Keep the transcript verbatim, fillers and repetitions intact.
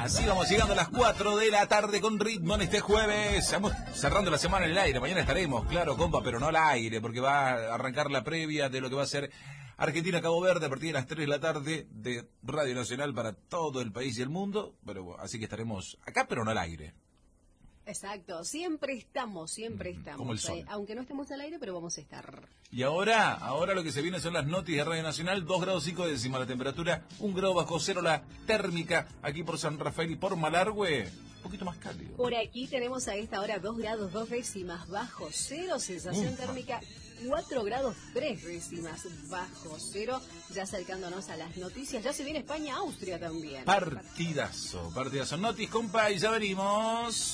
Así vamos llegando a las cuatro de la tarde con ritmo en este jueves. Estamos cerrando la semana en el aire. Mañana estaremos, claro, compa, pero no al aire, porque va a arrancar la previa de lo que va a ser Argentina-Cabo Verde a partir de las tres de la tarde de Radio Nacional para todo el país y el mundo. Pero así que estaremos acá, pero no al aire. Exacto, siempre estamos, siempre estamos. Como el sol. Eh, aunque no estemos al aire, pero vamos a estar. Y ahora, ahora lo que se viene son las noticias de Radio Nacional. dos grados cinco décimas la temperatura, un grado bajo cero la térmica aquí por San Rafael y por Malargüe. Un poquito más cálido. Por aquí tenemos a esta hora dos grados dos décimas bajo cero, sensación Ufa. térmica cuatro grados tres décimas bajo cero. Ya acercándonos a las noticias, ya se viene España-Austria también. Partidazo, partidazo. Notis, compa, y ya venimos.